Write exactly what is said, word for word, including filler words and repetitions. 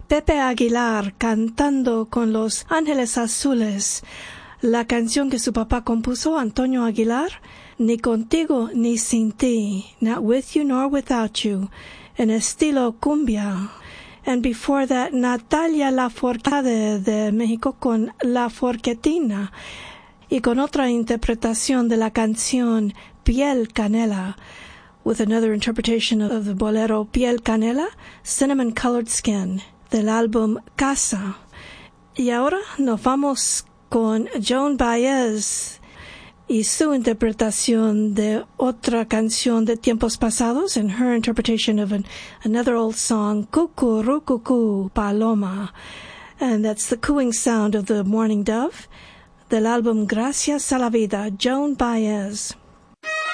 Pepe Aguilar cantando con los Ángeles Azules la canción que su papá compuso, Antonio Aguilar, Ni contigo ni sin ti, Not with you nor without you, en estilo cumbia. And before that, Natalia Lafourcade de México con La Forquetina y con otra interpretación de la canción Piel Canela, with another interpretation of the bolero Piel Canela, Cinnamon Colored Skin, del álbum Casa. Y ahora nos vamos con Joan Baez y su interpretación de otra canción de tiempos pasados, and her interpretation of an, another old song, Cucurucucú Paloma, and that's the cooing sound of the morning dove, del álbum Gracias a la Vida, Joan Baez.